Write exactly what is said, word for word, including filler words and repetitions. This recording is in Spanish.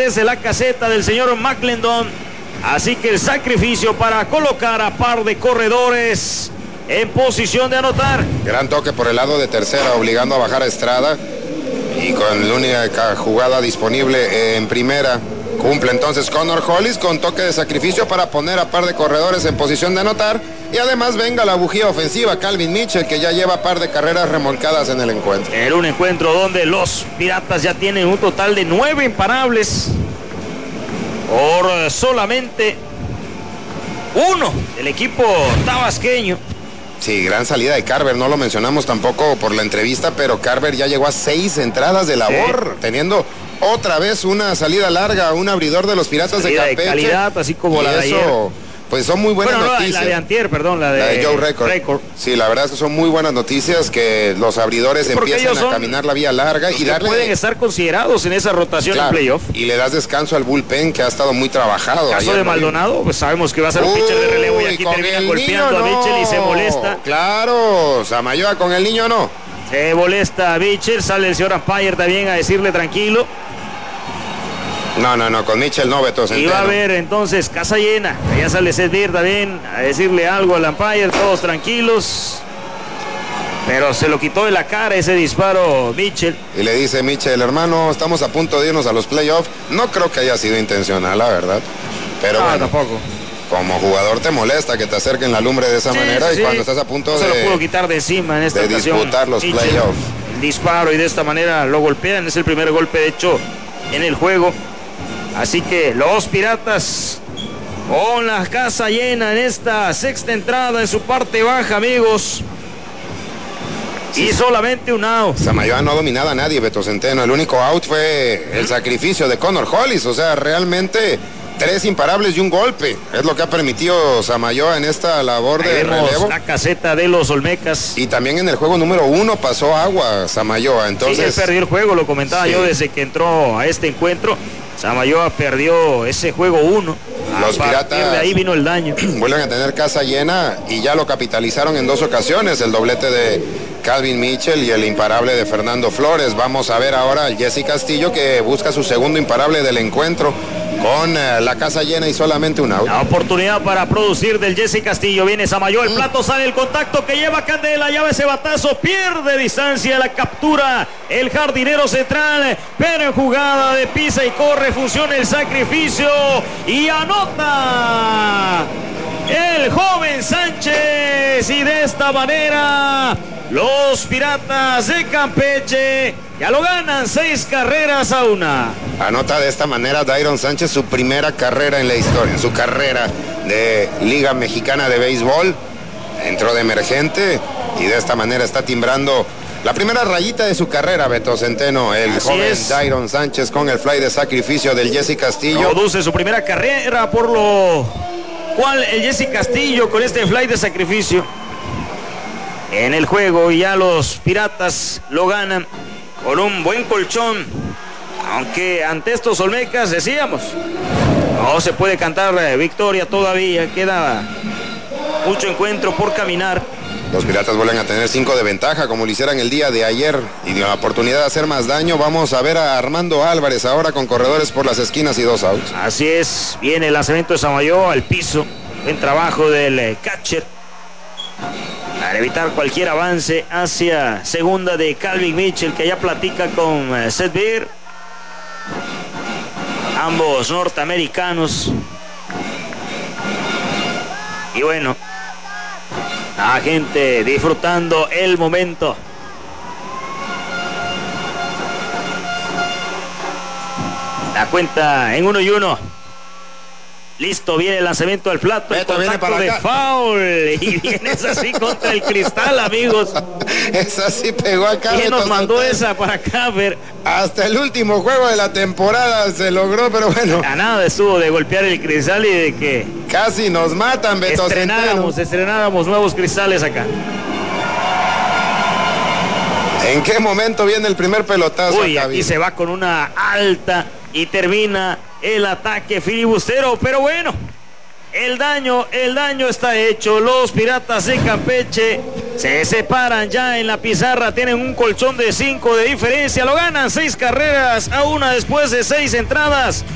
desde la caseta del señor McClendon. Así que el sacrificio para colocar a par de corredores en posición de anotar. Gran toque por el lado de tercera, obligando a bajar a Estrada. Y con la única jugada disponible en primera, cumple entonces Connor Hollis con toque de sacrificio para poner a par de corredores en posición de anotar. Y además venga la bujía ofensiva, Calvin Mitchell, que ya lleva par de carreras remolcadas en el encuentro. En un encuentro donde los Piratas ya tienen un total de nueve imparables por solamente uno del equipo tabasqueño. Sí, gran salida de Carver, no lo mencionamos tampoco por la entrevista, pero Carver ya llegó a seis entradas de labor, sí, teniendo otra vez una salida larga, un abridor de los Piratas salida de Campeche. De calidad, así como y la de eso, ayer. Pues son muy buenas bueno, no, noticias. La de antier, perdón, la de, la de Joe Record. Record. Sí, la verdad es que son muy buenas noticias que los abridores sí, empiezan a caminar la vía larga y darle... pueden estar considerados en esa rotación, claro, en playoff. Y le das descanso al bullpen, que ha estado muy trabajado. En caso de Maldonado, pues sabemos que va a ser un pitcher de relevo y aquí termina golpeando niño, a Mitchell y se molesta. Claro, Samayoa con el niño no. Se molesta a Mitchell, sale el señor umpire también a decirle tranquilo. No, no, no, con Mitchell no, Beto Centeno. Y va a haber entonces casa llena. Allá sale Seth Beer también a decirle algo al umpire, todos tranquilos. Pero se lo quitó de la cara ese disparo Mitchell. Y le dice Mitchell, hermano, estamos a punto de irnos a los playoffs. No creo que haya sido intencional, la verdad. Pero no, bueno, tampoco. Como jugador te molesta que te acerquen la lumbre de esa sí, manera sí, y cuando estás a punto no de... se lo pudo quitar de encima en esta de ocasión. disputar los Mitchell, playoffs. El disparo y de esta manera lo golpean. Es el primer golpe, de hecho, en el juego. Así que los Piratas con la casa llena en esta sexta entrada en su parte baja, amigos. Sí. Y solamente un out. Samayoa no ha dominado a nadie, Beto Centeno. El único out fue el sacrificio de Connor Hollis. O sea, realmente tres imparables y un golpe. Es lo que ha permitido Samayoa en esta labor Ahí de relevo. La caseta de los Olmecas. Y también en el juego número uno pasó agua Samayoa. Entonces, sí, él perdió el juego, lo comentaba sí. yo desde que entró a este encuentro. Samayoa perdió ese juego uno. Los Piratas de ahí vino el daño. Vuelven a tener casa llena y ya lo capitalizaron en dos ocasiones. El doblete de Calvin Mitchell y el imparable de Fernando Flores. Vamos a ver ahora al Jesse Castillo, que busca su segundo imparable del encuentro con eh, la casa llena y solamente un out. La oportunidad para producir del Jesse Castillo. Viene Samayoa, el plato, sale el contacto que lleva Candela, llave ese batazo, pierde distancia, la captura el jardinero central, pero en jugada de pisa y corre funciona el sacrificio y anota el joven Sánchez, y de esta manera los Piratas de Campeche ya lo ganan seis carreras a una. Anota de esta manera Dairon Sánchez su primera carrera en la historia, en su carrera de Liga Mexicana de Béisbol. Entró de emergente y de esta manera está timbrando la primera rayita de su carrera, Beto Centeno. El Así joven es. Dairon Sánchez con el fly de sacrificio del Jesse Castillo. Produce su primera carrera, por lo cual el Jesse Castillo con este fly de sacrificio en el juego, y ya los Piratas lo ganan con un buen colchón, aunque ante estos Olmecas decíamos no se puede cantar victoria todavía, queda mucho encuentro por caminar. Los Piratas vuelven a tener cinco de ventaja como lo hicieran el día de ayer y la oportunidad de hacer más daño. Vamos a ver a Armando Álvarez ahora con corredores por las esquinas y dos outs. Así es, viene el lanzamiento de Samayoa al piso, buen trabajo del catcher para evitar cualquier avance hacia segunda de Calvin Mitchell, que ya platica con Seth Beer, ambos norteamericanos. Y bueno, la gente disfrutando el momento. La cuenta en uno y uno. Listo, viene el lanzamiento al plato, el contacto de foul, y vienes así contra el cristal, amigos. Esa sí pegó acá. ¿Quién nos mandó esa para acá? Ver. Hasta el último juego de la temporada se logró, pero bueno. A nada estuvo de golpear el cristal y de que casi nos matan, Beto estrenáramos, Centeno. estrenáramos nuevos cristales acá. ¿En qué momento viene el primer pelotazo? Uy, aquí se va con una alta y termina el ataque filibustero, pero bueno, el daño, el daño está hecho. Los Piratas de Campeche se separan ya en la pizarra, tienen un colchón de cinco de diferencia, lo ganan seis carreras a una después de seis entradas.